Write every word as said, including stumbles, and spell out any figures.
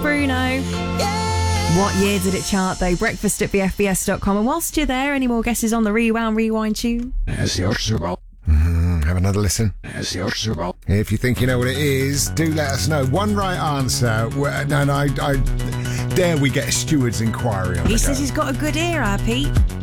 Bruno. What year did it chart, though? Breakfast at b f b s dot com. And whilst you're there, any more guesses on the Rewound Rewind tune? Mm, have another listen. If you think you know what it is, do let us know. One right answer. No, no, I, I dare we get a steward's inquiry on He the says go. he's got a good ear, our Pete.